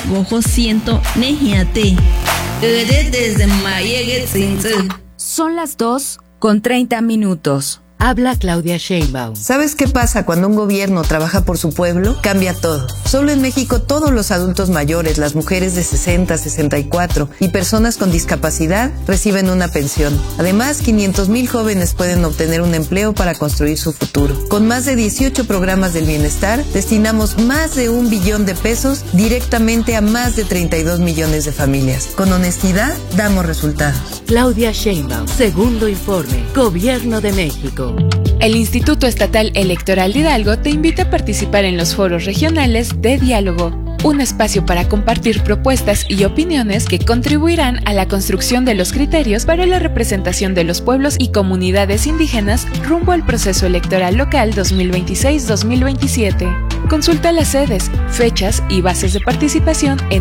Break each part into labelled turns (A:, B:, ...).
A: gojo siento nejiate. Desde mayegue tsinze.
B: Son las 2:30. Habla Claudia Sheinbaum.
C: ¿Sabes qué pasa cuando un gobierno trabaja por su pueblo? Cambia todo. Solo en México todos los adultos mayores, las mujeres de 60, 64 y personas con discapacidad reciben una pensión. Además, 500,000 jóvenes pueden obtener un empleo para construir su futuro. Con más de 18 programas del bienestar, destinamos más de 1 billón de pesos directamente a más de 32 millones de familias. Con honestidad, damos resultados.
B: Claudia Sheinbaum, segundo informe, Gobierno de México.
D: El Instituto Estatal Electoral de Hidalgo te invita a participar en los foros regionales de diálogo, un espacio para compartir propuestas y opiniones que contribuirán a la construcción de los criterios para la representación de los pueblos y comunidades indígenas rumbo al proceso electoral local 2026-2027. Consulta las sedes, fechas y bases de participación en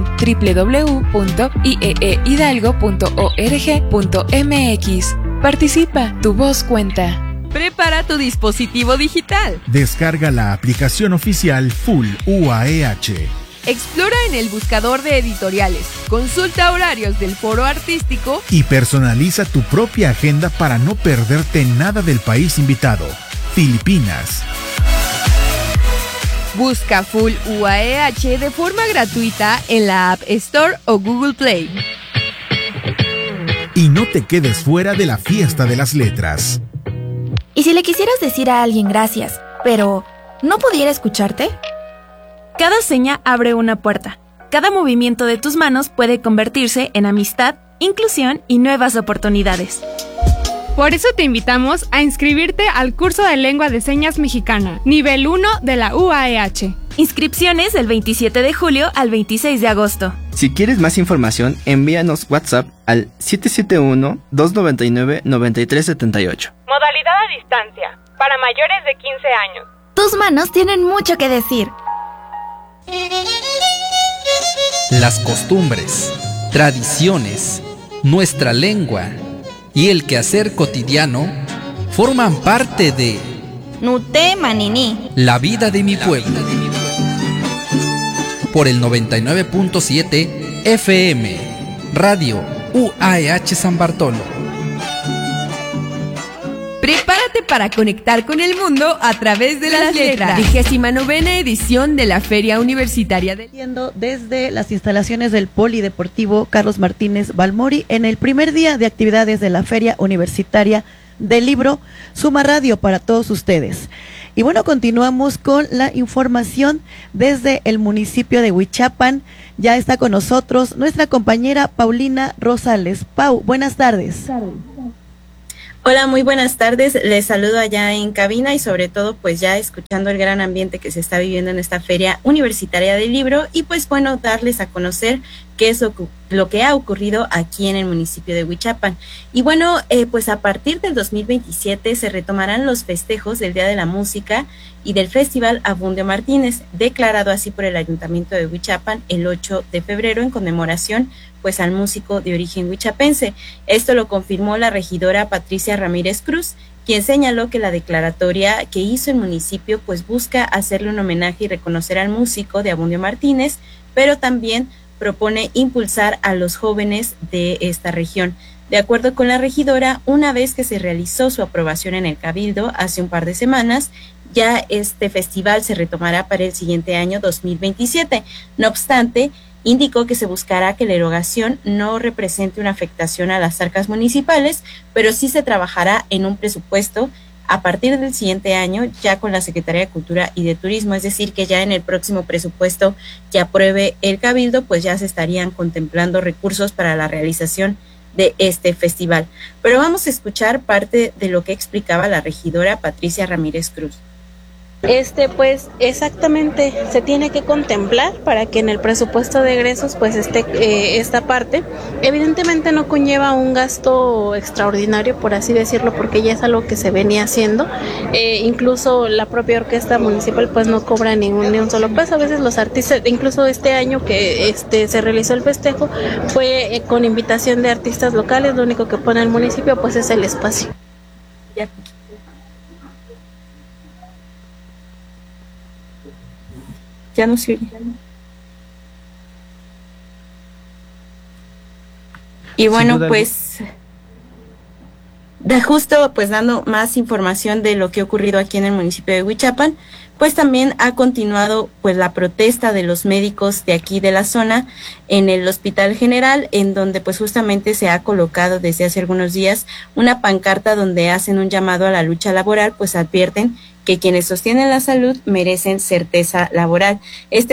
D: www.ieehidalgo.org.mx. Participa, tu voz cuenta.
E: Prepara tu dispositivo digital.
F: Descarga la aplicación oficial Full UAEH.
E: Explora en el buscador de editoriales, consulta horarios del foro artístico
F: y personaliza tu propia agenda para no perderte nada del país invitado, Filipinas.
E: Busca Full UAEH de forma gratuita en la App Store o Google Play.
F: Y no te quedes fuera de la fiesta de las letras.
G: ¿Y si le quisieras decir a alguien gracias, pero no pudiera escucharte? Cada seña abre una puerta. Cada movimiento de tus manos puede convertirse en amistad, inclusión y nuevas oportunidades.
H: Por eso te invitamos a inscribirte al curso de Lengua de Señas Mexicana, nivel 1 de la UAEH.
G: Inscripciones del 27 de julio al 26 de agosto.
I: Si quieres más información, envíanos WhatsApp al 771-299-9378.
H: Modalidad a distancia, para mayores de 15 años.
G: Tus manos tienen mucho que decir.
J: Las costumbres, tradiciones, nuestra lengua y el quehacer cotidiano forman parte de
A: Nute manini.
J: la vida de mi pueblo. Por el 99.7 FM, Radio UAEH San Bartolo.
E: Prepárate para conectar con el mundo a través de las letras. 29ª edición de la Feria Universitaria de...
K: Desde las instalaciones del Polideportivo Carlos Martínez Balmori en el primer día de actividades de la Feria Universitaria del Libro, Suma Radio para todos ustedes. Y bueno, continuamos con la información desde el municipio de Huichapan. Ya está con nosotros nuestra compañera Paulina Rosales. Pau, buenas tardes.
L: Hola, muy buenas tardes. Les saludo allá en cabina y sobre todo pues ya escuchando el gran ambiente que se está viviendo en esta Feria Universitaria del Libro y pues bueno, darles a conocer qué es lo que ha ocurrido aquí en el municipio de Huichapan. Y bueno, pues a partir del 2027 se retomarán los festejos del Día de la Música y del Festival Abundio Martínez, declarado así por el Ayuntamiento de Huichapan el 8 de febrero en conmemoración pues al músico de origen huichapense. Esto lo confirmó la regidora Patricia Ramírez Cruz, quien señaló que la declaratoria que hizo el municipio pues busca hacerle un homenaje y reconocer al músico de Abundio Martínez, pero también propone impulsar a los jóvenes de esta región. De acuerdo con la regidora, una vez que se realizó su aprobación en el Cabildo hace un par de semanas, ya este festival se retomará para el siguiente año 2027. No obstante, indicó que se buscará que la erogación no represente una afectación a las arcas municipales, pero sí se trabajará en un presupuesto a partir del siguiente año ya con la Secretaría de Cultura y de Turismo, es decir, que ya en el próximo presupuesto que apruebe el Cabildo, pues ya se estarían contemplando recursos para la realización de este festival. Pero vamos a escuchar parte de lo que explicaba la regidora Patricia Ramírez Cruz.
M: Pues exactamente se tiene que contemplar para que en el presupuesto de egresos pues esté esta parte. Evidentemente no conlleva un gasto extraordinario, por así decirlo, porque ya es algo que se venía haciendo. Incluso la propia orquesta municipal pues no cobra ni un solo peso. A veces los artistas, incluso este año que se realizó el festejo fue con invitación de artistas locales. Lo único que pone el municipio pues es el espacio.
L: Ya no sirve. Y bueno, pues justo pues dando más información de lo que ha ocurrido aquí en el municipio de Huichapan, pues también ha continuado pues la protesta de los médicos de aquí de la zona en el Hospital General, en donde pues justamente se ha colocado desde hace algunos días una pancarta donde hacen un llamado a la lucha laboral, pues advierten que quienes sostienen la salud merecen certeza laboral. Esta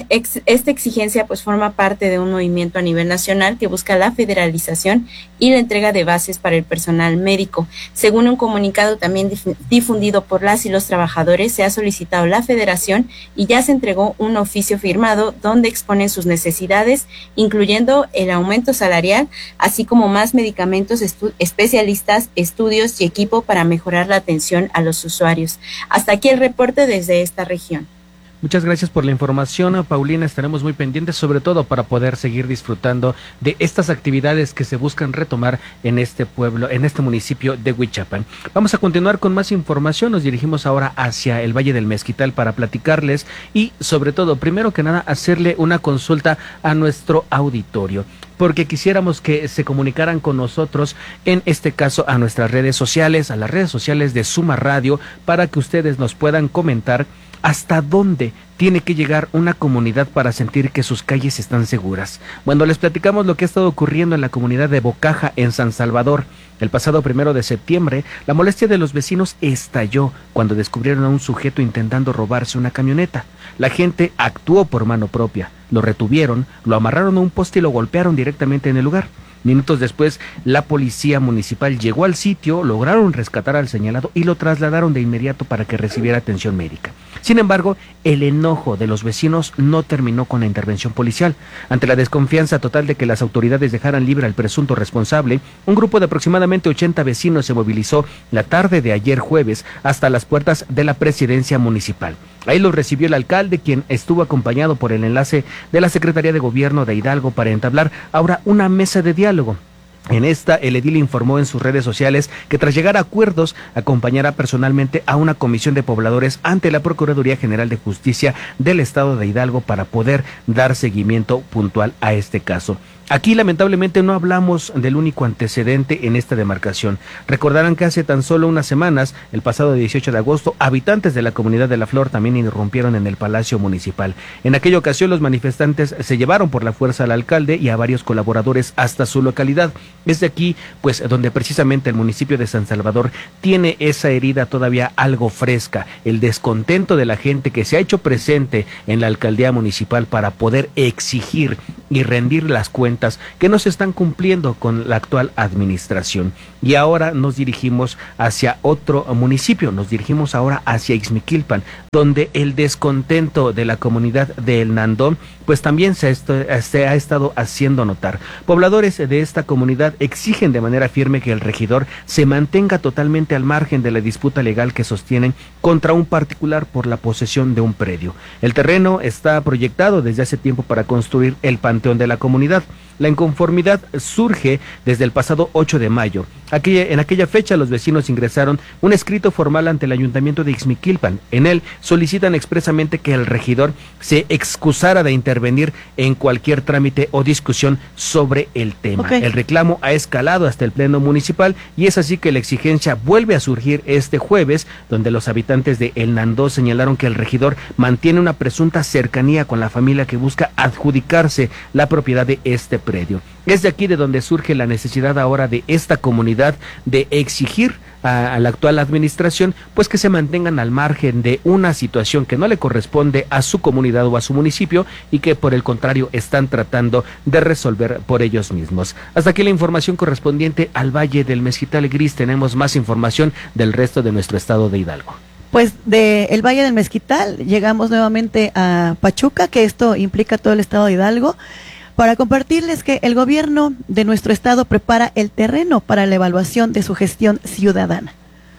L: exigencia pues forma parte de un movimiento a nivel nacional que busca la federalización y la entrega de bases para el personal médico. Según un comunicado también difundido por las y los trabajadores, se ha solicitado la federación y ya se entregó un oficio firmado donde exponen sus necesidades, incluyendo el aumento salarial, así como más medicamentos, especialistas, estudios y equipo para mejorar la atención a los usuarios. Hasta aquí el reporte desde esta región.
N: Muchas gracias por la información, Paulina. Estaremos muy pendientes, sobre todo para poder seguir disfrutando de estas actividades que se buscan retomar en este pueblo, en este municipio de Huichapan. Vamos a continuar con más información. Nos dirigimos ahora hacia el Valle del Mezquital para platicarles y, sobre todo, primero que nada, hacerle una consulta a nuestro auditorio, porque quisiéramos que se comunicaran con nosotros, en este caso a nuestras redes sociales, a las redes sociales de Suma Radio, para que ustedes nos puedan comentar hasta dónde tiene que llegar una comunidad para sentir que sus calles están seguras. Bueno, les platicamos lo que ha estado ocurriendo en la comunidad de Bocaja, en San Salvador. El pasado 1 de septiembre, la molestia de los vecinos estalló cuando descubrieron a un sujeto intentando robarse una camioneta. La gente actuó por mano propia, lo retuvieron, lo amarraron a un poste y lo golpearon directamente en el lugar. Minutos después, la policía municipal llegó al sitio, lograron rescatar al señalado y lo trasladaron de inmediato para que recibiera atención médica. Sin embargo, el enojo de los vecinos no terminó con la intervención policial. Ante la desconfianza total de que las autoridades dejaran libre al presunto responsable, un grupo de aproximadamente 80 vecinos se movilizó la tarde de ayer jueves hasta las puertas de la presidencia municipal. Ahí los recibió el alcalde, quien estuvo acompañado por el enlace de la Secretaría de Gobierno de Hidalgo para entablar ahora una mesa de diálogo. En esta, el edil informó en sus redes sociales que tras llegar a acuerdos, acompañará personalmente a una comisión de pobladores ante la Procuraduría General de Justicia del Estado de Hidalgo para poder dar seguimiento puntual a este caso. Aquí lamentablemente no hablamos del único antecedente en esta demarcación. Recordarán que hace tan solo unas semanas, el pasado 18 de agosto, habitantes de la comunidad de La Flor también irrumpieron en el Palacio Municipal. En aquella ocasión los manifestantes se llevaron por la fuerza al alcalde y a varios colaboradores hasta su localidad. Es de aquí, pues, donde precisamente el municipio de San Salvador tiene esa herida todavía algo fresca, el descontento de la gente que se ha hecho presente en la alcaldía municipal para poder exigir y rendir las cuentas que no se están cumpliendo con la actual administración. Y ahora nos dirigimos hacia otro municipio, nos dirigimos ahora hacia Ixmiquilpan, donde el descontento de la comunidad de El Nandón pues también se ha estado haciendo notar. Pobladores de esta comunidad exigen de manera firme que el regidor se mantenga totalmente al margen de la disputa legal que sostienen contra un particular por la posesión de un predio. El terreno está proyectado desde hace tiempo para construir el panteón de la comunidad. La inconformidad surge desde el pasado 8 de mayo. En aquella fecha los vecinos ingresaron un escrito formal ante el ayuntamiento de Ixmiquilpan. En él solicitan expresamente que el regidor se excusara de intervenir en cualquier trámite o discusión sobre el tema. Okay. El reclamo ha escalado hasta el pleno municipal y es así que la exigencia vuelve a surgir este jueves, donde los habitantes de El Nandó señalaron que el regidor mantiene una presunta cercanía con la familia que busca adjudicarse la propiedad de este predio. Es de aquí de donde surge la necesidad ahora de esta comunidad de exigir a la actual administración pues que se mantengan al margen de una situación que no le corresponde a su comunidad o a su municipio y que por el contrario están tratando de resolver por ellos mismos. Hasta aquí la información correspondiente al Valle del Mezquital. Gris, tenemos más información del resto de nuestro estado de Hidalgo.
K: Pues del Valle del Mezquital llegamos nuevamente a Pachuca, que esto implica todo el estado de Hidalgo, para compartirles que el gobierno de nuestro estado prepara el terreno para la evaluación de su gestión ciudadana.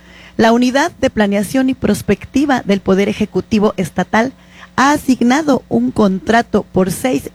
K: La Unidad de Planeación y Prospectiva del Poder Ejecutivo Estatal ha asignado un contrato por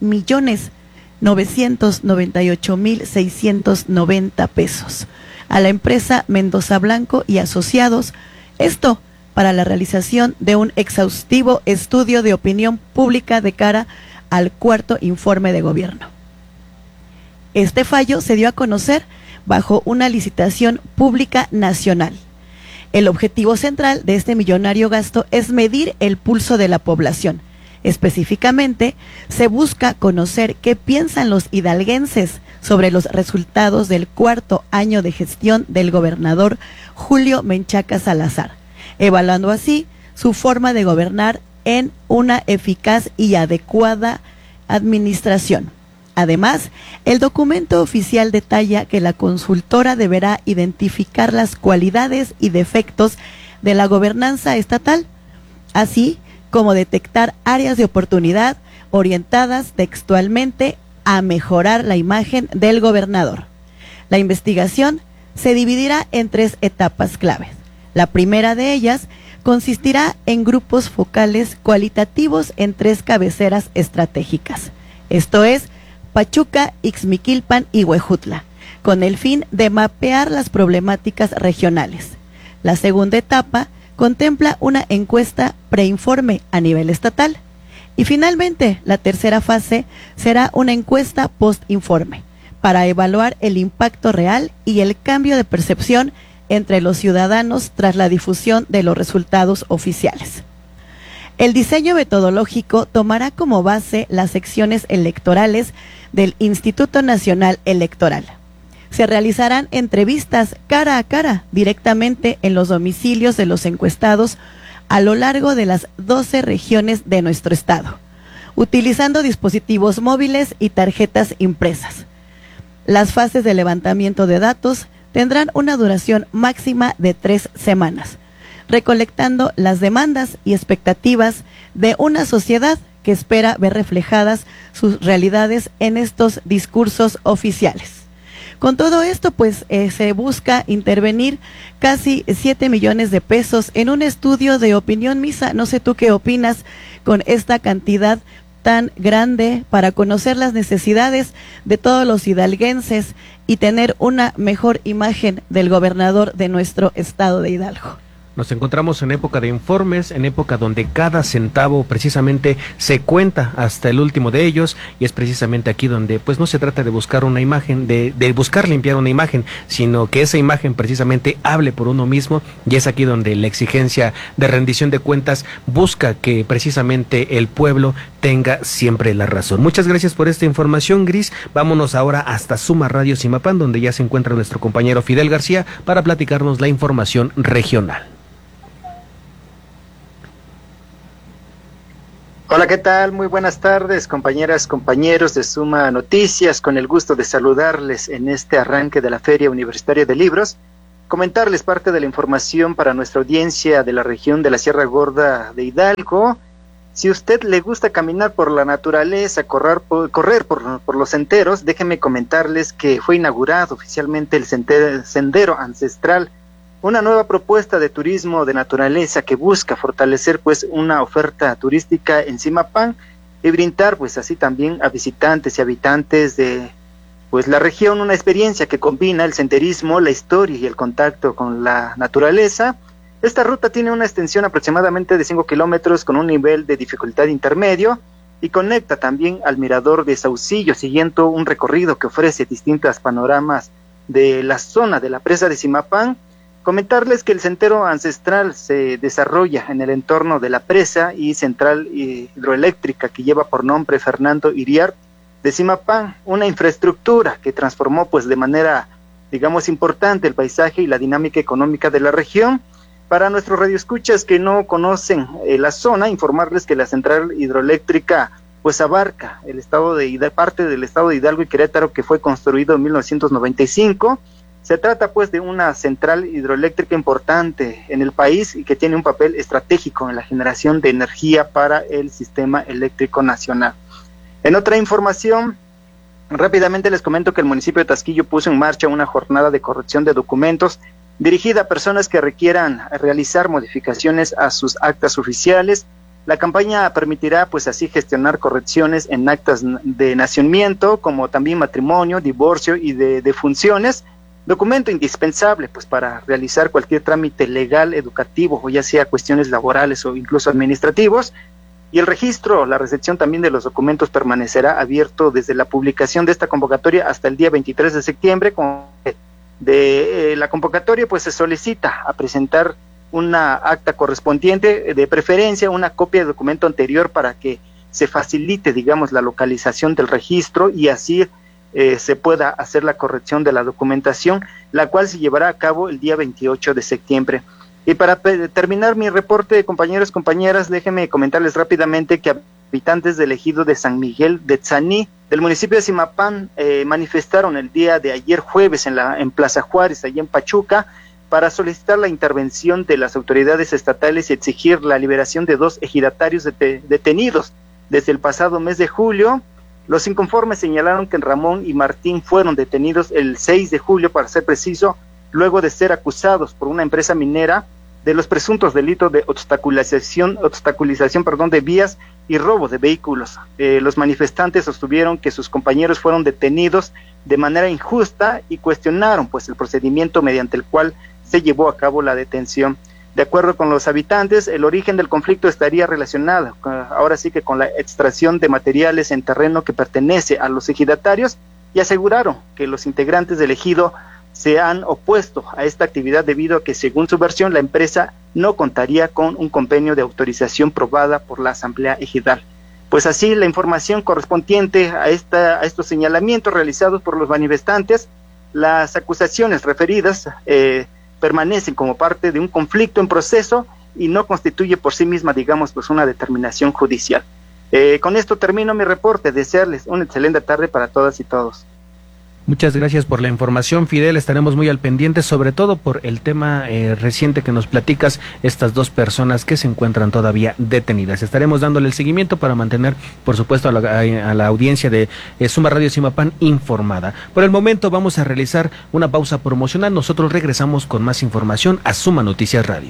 K: 6.998.690 pesos a la empresa Mendoza Blanco y Asociados, esto para la realización de un exhaustivo estudio de opinión pública de cara al cuarto informe de gobierno. Este fallo se dio a conocer bajo una licitación pública nacional. El objetivo central de este millonario gasto es medir el pulso de la población. Específicamente, se busca conocer qué piensan los hidalguenses sobre los resultados del cuarto año de gestión del gobernador Julio Menchaca Salazar, evaluando así su forma de gobernar en una eficaz y adecuada administración. Además, el documento oficial detalla que la consultora deberá identificar las cualidades y defectos de la gobernanza estatal, así como detectar áreas de oportunidad orientadas textualmente a mejorar la imagen del gobernador. La investigación se dividirá en 3 etapas claves. La primera de ellas consistirá en grupos focales cualitativos en 3 cabeceras estratégicas, esto es, Pachuca, Ixmiquilpan y Huejutla, con el fin de mapear las problemáticas regionales. La segunda etapa contempla una encuesta preinforme a nivel estatal. Y finalmente, la tercera fase será una encuesta postinforme para evaluar el impacto real y el cambio de percepción entre los ciudadanos tras la difusión de los resultados oficiales. El diseño metodológico tomará como base las secciones electorales del Instituto Nacional Electoral. Se realizarán entrevistas cara a cara directamente en los domicilios de los encuestados a lo largo de las 12 regiones de nuestro estado, utilizando dispositivos móviles y tarjetas impresas. Las fases de levantamiento de datos tendrán una duración máxima de 3 semanas, recolectando las demandas y expectativas de una sociedad que espera ver reflejadas sus realidades en estos discursos oficiales. Con todo esto, pues se busca intervenir casi 7 millones de pesos en un estudio de opinión, Misa. No sé tú qué opinas con esta cantidad tan grande para conocer las necesidades de todos los hidalguenses y tener una mejor imagen del gobernador de nuestro estado de Hidalgo.
N: Nos encontramos en época de informes, en época donde cada centavo precisamente se cuenta hasta el último de ellos, y es precisamente aquí donde pues no se trata de buscar una imagen, de buscar limpiar una imagen, sino que esa imagen precisamente hable por uno mismo, y es aquí donde la exigencia de rendición de cuentas busca que precisamente el pueblo tenga siempre la razón. Muchas gracias por esta información, Gris. Vámonos ahora hasta Suma Radio Zimapán, donde ya se encuentra nuestro compañero Fidel García para platicarnos la información regional.
O: Hola, ¿qué tal? Muy buenas tardes, compañeras, compañeros de Suma Noticias, con el gusto de saludarles en este arranque de la Feria Universitaria de Libros, comentarles parte de la información para nuestra audiencia de la región de la Sierra Gorda de Hidalgo. Si usted le gusta caminar por la naturaleza, correr por los senderos, déjenme comentarles que fue inaugurado oficialmente el Sendero Ancestral, una nueva propuesta de turismo de naturaleza que busca fortalecer pues una oferta turística en Zimapán y brindar pues así también a visitantes y habitantes de pues la región una experiencia que combina el senderismo, la historia y el contacto con la naturaleza. Esta ruta tiene una extensión aproximadamente de 5 kilómetros con un nivel de dificultad intermedio y conecta también al mirador de Saucillo, siguiendo un recorrido que ofrece distintos panoramas de la zona de la presa de Zimapán. Comentarles que el Sendero Ancestral se desarrolla en el entorno de la presa y central hidroeléctrica que lleva por nombre Fernando Iriart de Zimapán, una infraestructura que transformó pues de manera, digamos, importante el paisaje y la dinámica económica de la región. Para nuestros radioescuchas que no conocen la zona, informarles que la central hidroeléctrica pues abarca el estado de parte del estado de Hidalgo y Querétaro, que fue construido en 1995. Se trata pues de una central hidroeléctrica importante en el país y que tiene un papel estratégico en la generación de energía para el sistema eléctrico nacional. En otra información, rápidamente les comento que el municipio de Taxquillo puso en marcha una jornada de corrección de documentos dirigida a personas que requieran realizar modificaciones a sus actas oficiales. La campaña permitirá pues así gestionar correcciones en actas de nacimiento, como también matrimonio, divorcio y de defunciones, documento indispensable pues para realizar cualquier trámite legal, educativo o ya sea cuestiones laborales o incluso administrativos. Y el registro, la recepción también de los documentos permanecerá abierto desde la publicación de esta convocatoria hasta el día 23 de septiembre. De la convocatoria pues se solicita a presentar una acta correspondiente, de preferencia una copia de documento anterior para que se facilite, digamos, la localización del registro y así se pueda hacer la corrección de la documentación, la cual se llevará a cabo el día 28 de septiembre. Y para terminar mi reporte, compañeros, compañeras, déjenme comentarles rápidamente que habitantes del ejido de San Miguel de Tzaní, del municipio de Zimapán, manifestaron el día de ayer jueves en Plaza Juárez, allá en Pachuca, para solicitar la intervención de las autoridades estatales y exigir la liberación de 2 ejidatarios detenidos desde el pasado mes de julio. Los inconformes señalaron que Ramón y Martín fueron detenidos el 6 de julio, para ser preciso, luego de ser acusados por una empresa minera de los presuntos delitos de obstaculización de vías y robo de vehículos. Los manifestantes sostuvieron que sus compañeros fueron detenidos de manera injusta y cuestionaron pues el procedimiento mediante el cual se llevó a cabo la detención. De acuerdo con los habitantes, el origen del conflicto estaría relacionado ahora sí que con la extracción de materiales en terreno que pertenece a los ejidatarios, y aseguraron que los integrantes del ejido se han opuesto a esta actividad debido a que, según su versión, la empresa no contaría con un convenio de autorización probada por la Asamblea Ejidal. Pues así la información correspondiente a estos señalamientos realizados por los manifestantes. Las acusaciones referidas permanecen como parte de un conflicto en proceso y no constituye por sí misma, digamos, pues una determinación judicial. Con esto termino mi reporte. Desearles una excelente tarde para todas y todos.
N: Muchas gracias por la información, Fidel. Estaremos muy al pendiente, sobre todo por el tema reciente que nos platicas, estas 2 personas que se encuentran todavía detenidas. Estaremos dándole el seguimiento para mantener, por supuesto, a la audiencia de Suma Radio Zimapán informada. Por el momento vamos a realizar una pausa promocional. Nosotros regresamos con más información a Suma Noticias Radio.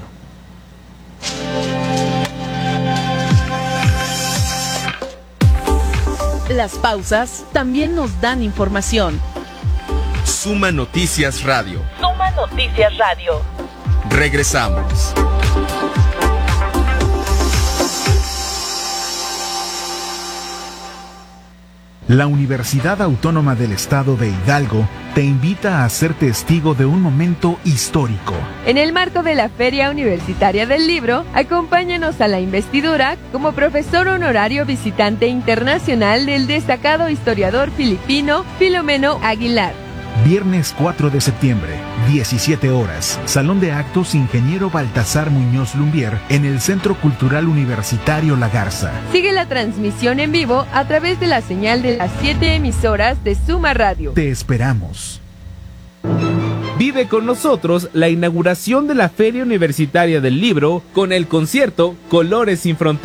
B: Las pausas también nos dan información.
P: Suma Noticias Radio.
B: Suma Noticias Radio.
P: Regresamos.
F: La Universidad Autónoma del Estado de Hidalgo te invita a ser testigo de un momento histórico.
E: En el marco de la Feria Universitaria del Libro, acompáñanos a la investidura como profesor honorario visitante internacional del destacado historiador filipino Filomeno Aguilar.
F: Viernes 4 de septiembre, 17 horas, Salón de Actos Ingeniero Baltasar Muñoz Lumbier, en el Centro Cultural Universitario La Garza.
E: Sigue la transmisión en vivo a través de la señal de las 7 emisoras de Suma Radio.
F: Te esperamos.
Q: Vive con nosotros la inauguración de la Feria Universitaria del Libro con el concierto Colores sin Fronteras.